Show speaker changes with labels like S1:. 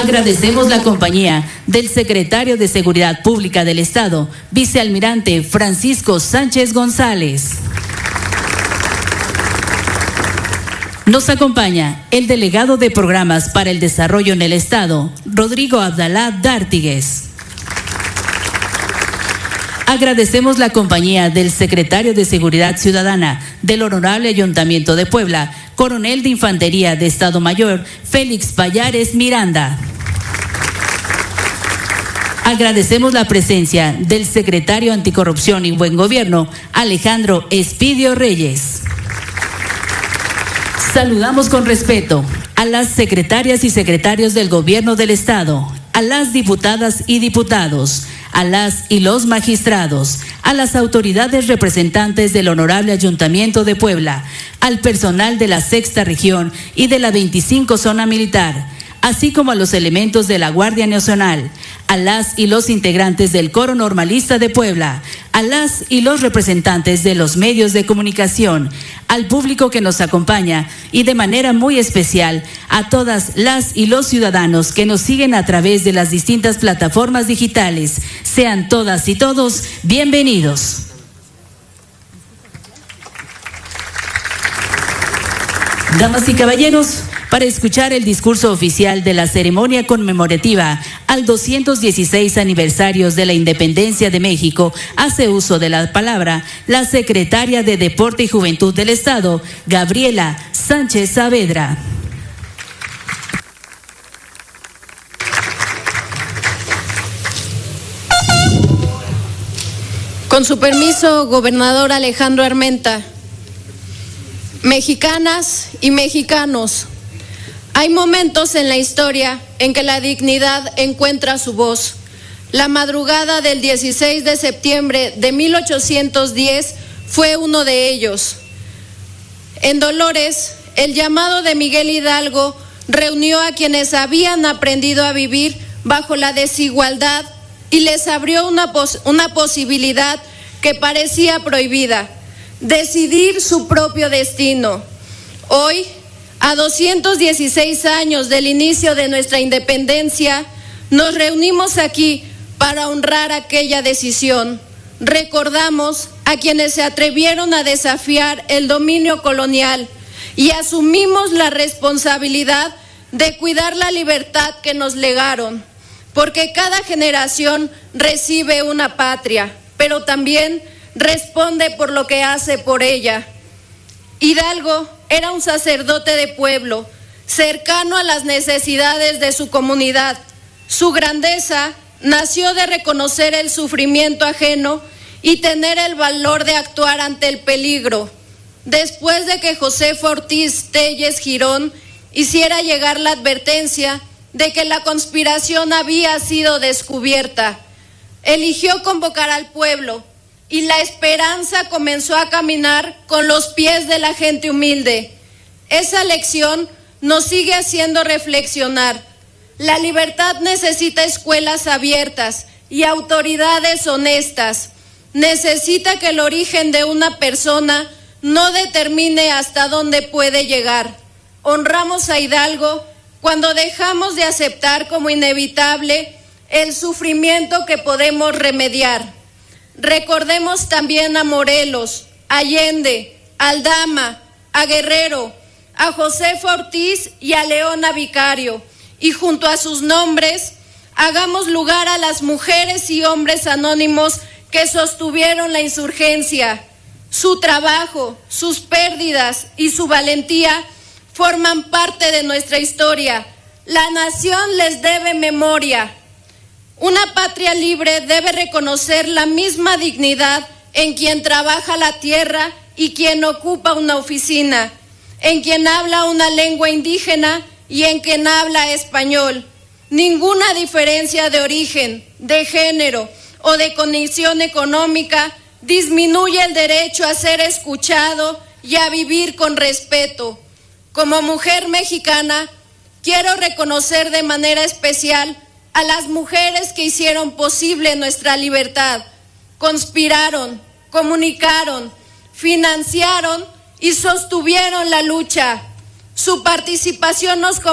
S1: Agradecemos la compañía del secretario de Seguridad Pública del Estado, vicealmirante Francisco Sánchez González. Nos acompaña el delegado de Programas para el Desarrollo en el Estado, Rodrigo Abdalá D'Artigues. Agradecemos la compañía del secretario de Seguridad Ciudadana del Honorable Ayuntamiento de Puebla, coronel de Infantería de Estado Mayor, Félix Pallares Miranda. Agradecemos la presencia del secretario Anticorrupción y Buen Gobierno, Alejandro Espidio Reyes. Saludamos con respeto a las secretarias y secretarios del Gobierno del Estado, a las diputadas y diputados, a las y los magistrados, a las autoridades representantes del Honorable Ayuntamiento de Puebla, al personal de la Sexta Región y de la 25 Zona Militar, así como a los elementos de la Guardia Nacional, a las y los integrantes del Coro Normalista de Puebla, a las y los representantes de los medios de comunicación, al público que nos acompaña y de manera muy especial a todas las y los ciudadanos que nos siguen a través de las distintas plataformas digitales. Sean todas y todos bienvenidos. Damas y caballeros, para escuchar el discurso oficial de la ceremonia conmemorativa al 216 aniversarios de la Independencia de México, hace uso de la palabra la secretaria de Deporte y Juventud del Estado, Gabriela Sánchez Saavedra.
S2: Con su permiso, gobernador Alejandro Armenta. Mexicanas y mexicanos, hay momentos en la historia en que la dignidad encuentra su voz. La madrugada del 16 de septiembre de 1810 fue uno de ellos. En Dolores, el llamado de Miguel Hidalgo reunió a quienes habían aprendido a vivir bajo la desigualdad y les abrió una posibilidad que parecía prohibida: decidir su propio destino. Hoy, a 216 años del inicio de nuestra independencia, nos reunimos aquí para honrar aquella decisión. Recordamos a quienes se atrevieron a desafiar el dominio colonial y asumimos la responsabilidad de cuidar la libertad que nos legaron, porque cada generación recibe una patria, pero también responde por lo que hace por ella. Hidalgo era un sacerdote de pueblo, cercano a las necesidades de su comunidad. Su grandeza nació de reconocer el sufrimiento ajeno y tener el valor de actuar ante el peligro. Después de que Josefa Ortiz Telles Girón hiciera llegar la advertencia de que la conspiración había sido descubierta, eligió convocar al pueblo, y la esperanza comenzó a caminar con los pies de la gente humilde. Esa lección nos sigue haciendo reflexionar. La libertad necesita escuelas abiertas y autoridades honestas. Necesita que el origen de una persona no determine hasta dónde puede llegar. Honramos a Hidalgo cuando dejamos de aceptar como inevitable el sufrimiento que podemos remediar. Recordemos también a Morelos, a Allende, a Aldama, a Guerrero, a Josefa Ortiz y a Leona Vicario, y junto a sus nombres hagamos lugar a las mujeres y hombres anónimos que sostuvieron la insurgencia. Su trabajo, sus pérdidas y su valentía forman parte de nuestra historia. La nación les debe memoria. Una patria libre debe reconocer la misma dignidad en quien trabaja la tierra y quien ocupa una oficina, en quien habla una lengua indígena y en quien habla español. Ninguna diferencia de origen, de género o de condición económica disminuye el derecho a ser escuchado y a vivir con respeto. Como mujer mexicana, quiero reconocer de manera especial a las mujeres que hicieron posible nuestra libertad. Conspiraron, comunicaron, financiaron y sostuvieron la lucha. Su participación nos